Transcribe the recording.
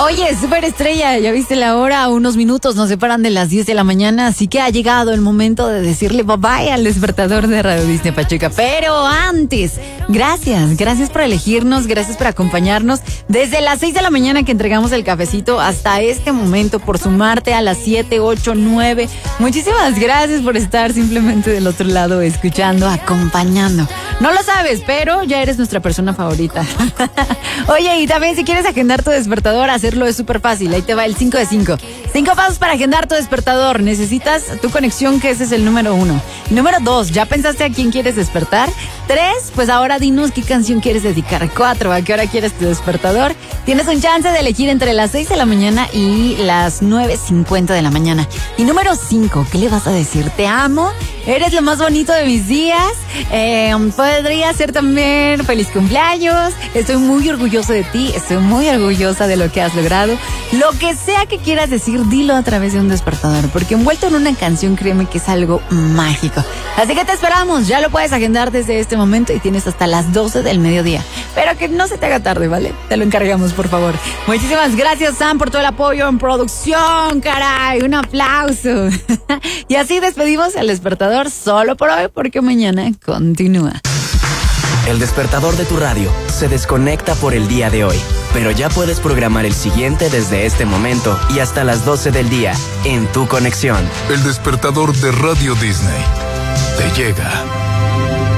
Oye, superestrella, ya viste la hora, unos minutos nos separan de las 10 de la mañana, así que ha llegado el momento de decirle bye bye al despertador de Radio Disney Pachuca. Pero antes, gracias por elegirnos, gracias por acompañarnos desde las 6 de la mañana que entregamos el cafecito hasta este momento, por sumarte a las 7, 8, 9. Muchísimas gracias por estar simplemente del otro lado, escuchando, acompañando. No lo sabes, pero ya eres nuestra persona favorita. Oye, y también si quieres agendar tu despertador, hacerlo es súper fácil. Ahí te va el 5 de 5. 5 pasos para agendar tu despertador. Necesitas tu conexión, que ese es el número 1. Número 2, ¿ya pensaste a quién quieres despertar? 3, pues ahora dinos qué canción quieres dedicar. 4, ¿a qué hora quieres tu despertador? Tienes un chance de elegir entre las 6 de la mañana y las 9:50 de la mañana. Y número 5, ¿qué le vas a decir? Te amo, eres lo más bonito de mis días. Podría ser también feliz cumpleaños. Estoy muy orgulloso de ti, estoy muy orgullosa de lo que has logrado. Lo que sea que quieras decir, dilo a través de un despertador, porque envuelto en una canción, créeme que es algo mágico. Así que te esperamos, ya lo puedes agendar desde este momento y tienes hasta las 12 del mediodía. Pero que no se te haga tarde, ¿vale? Te lo encargamos, por favor. Muchísimas gracias, Sam, por todo el apoyo en producción, caray. Un aplauso. Y así despedimos el despertador solo por hoy, porque mañana continúa. El despertador de tu radio se desconecta por el día de hoy, pero ya puedes programar el siguiente desde este momento y hasta las 12 del día en tu conexión. El despertador de Radio Disney te llega.